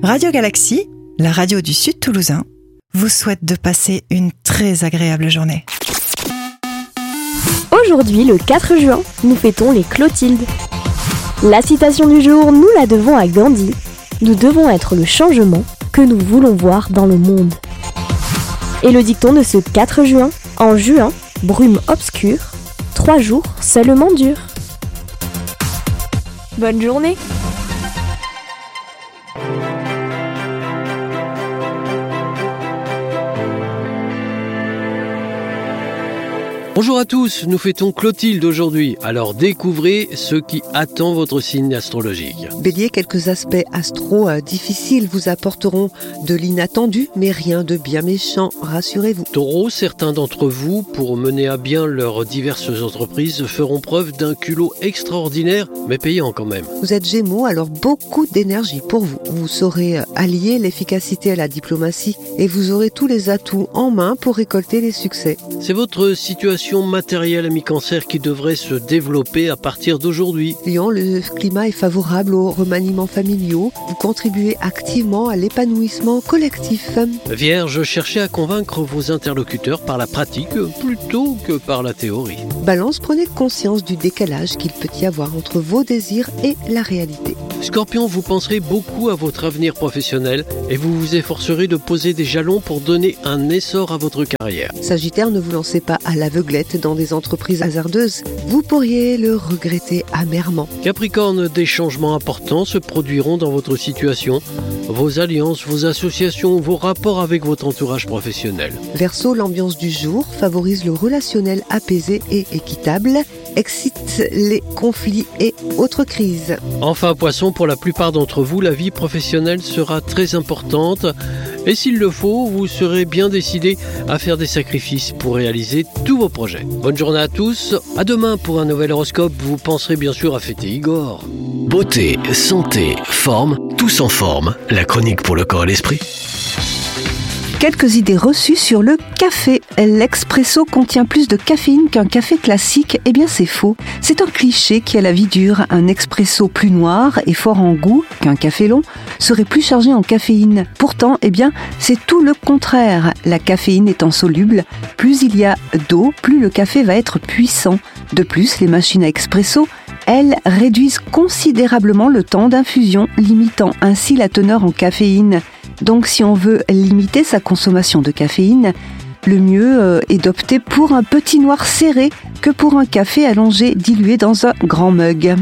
Radio Galaxie, la radio du Sud Toulousain, vous souhaite de passer une très agréable journée. Aujourd'hui, le 4 juin, nous fêtons les Clotildes. La citation du jour, nous la devons à Gandhi. Nous devons être le changement que nous voulons voir dans le monde. Et le dicton de ce 4 juin, en juin, brume obscure, 3 jours seulement dure. Bonne journée! Bonjour à tous, nous fêtons Clotilde aujourd'hui, alors découvrez ce qui attend votre signe astrologique. Bélier, quelques aspects difficiles vous apporteront de l'inattendu, mais rien de bien méchant, rassurez-vous. Taureau, certains d'entre vous, pour mener à bien leurs diverses entreprises, feront preuve d'un culot extraordinaire, mais payant quand même. Vous êtes Gémeaux, alors beaucoup d'énergie pour vous. Vous saurez allier l'efficacité à la diplomatie et vous aurez tous les atouts en main pour récolter les succès. C'est votre situation matérielle à mi-cancer qui devrait se développer à partir d'aujourd'hui. Lion, le climat est favorable aux remaniements familiaux. Vous contribuez activement à l'épanouissement collectif. Vierge, cherchez à convaincre vos interlocuteurs par la pratique plutôt que par la théorie. Balance, prenez conscience du décalage qu'il peut y avoir entre vos désirs et la réalité. Scorpion, vous penserez beaucoup à votre avenir professionnel et vous vous efforcerez de poser des jalons pour donner un essor à votre carrière. Sagittaire, ne vous lancez pas à l'aveuglette dans des entreprises hasardeuses. Vous pourriez le regretter amèrement. Capricorne, des changements importants se produiront dans votre situation. Vos alliances, vos associations, vos rapports avec votre entourage professionnel. Verseau, l'ambiance du jour favorise le relationnel apaisé et équitable, excite les conflits et autres crises. Enfin, Poisson, pour la plupart d'entre vous, la vie professionnelle sera très importante. Et s'il le faut, vous serez bien décidé à faire des sacrifices pour réaliser tous vos projets. Bonne journée à tous. À demain pour un nouvel horoscope. Vous penserez bien sûr à fêter Igor. Beauté, santé, forme, tous en forme. La chronique pour le corps et l'esprit. Quelques idées reçues sur le café. L'expresso contient plus de caféine qu'un café classique. Eh bien, c'est faux. C'est un cliché qui a la vie dure. Un expresso plus noir et fort en goût qu'un café long serait plus chargé en caféine. Pourtant, eh bien, c'est tout le contraire. La caféine étant soluble, plus il y a d'eau, plus le café va être puissant. De plus, les machines à expresso, elles réduisent considérablement le temps d'infusion, limitant ainsi la teneur en caféine. Donc si on veut limiter sa consommation de caféine, le mieux est d'opter pour un petit noir serré que pour un café allongé dilué dans un grand mug.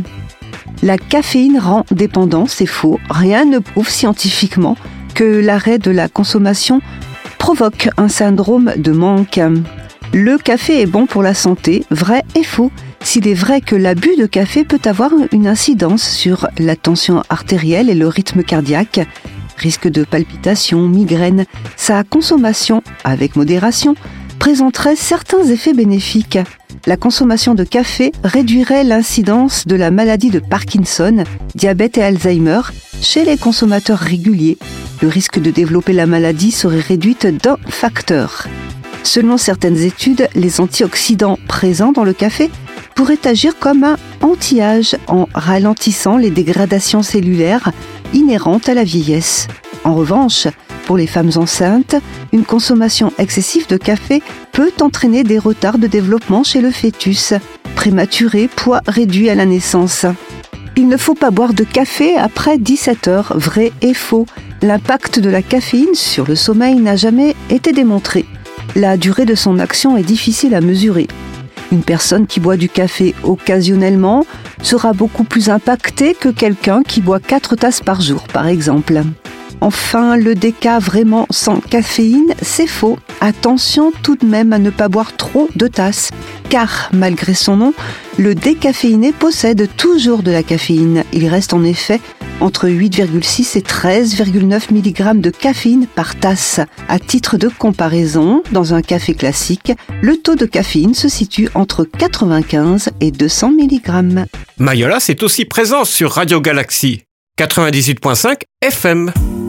La caféine rend dépendant, c'est faux. Rien ne prouve scientifiquement que l'arrêt de la consommation provoque un syndrome de manque. Le café est bon pour la santé, vrai et faux. S'il est vrai que l'abus de café peut avoir une incidence sur la tension artérielle et le rythme cardiaque, risque de palpitations, migraines, sa consommation, avec modération, présenterait certains effets bénéfiques. La consommation de café réduirait l'incidence de la maladie de Parkinson, diabète et Alzheimer chez les consommateurs réguliers. Le risque de développer la maladie serait réduit d'un facteur. Selon certaines études, les antioxydants présents dans le café pourraient agir comme un anti-âge en ralentissant les dégradations cellulaires inhérentes à la vieillesse. En revanche, pour les femmes enceintes, une consommation excessive de café peut entraîner des retards de développement chez le fœtus, prématuré, poids réduit à la naissance. Il ne faut pas boire de café après 17 heures, vrai et faux. L'impact de la caféine sur le sommeil n'a jamais été démontré. La durée de son action est difficile à mesurer. Une personne qui boit du café occasionnellement sera beaucoup plus impactée que quelqu'un qui boit 4 tasses par jour, par exemple. Enfin, le déca vraiment sans caféine, c'est faux. Attention tout de même à ne pas boire trop de tasses, car malgré son nom, le décaféiné possède toujours de la caféine. Il reste en effet entre 8,6 et 13,9 mg de caféine par tasse. À titre de comparaison, dans un café classique, le taux de caféine se situe entre 95 et 200 mg. Mayol, c'est aussi présent sur Radio Galaxie 98.5 FM.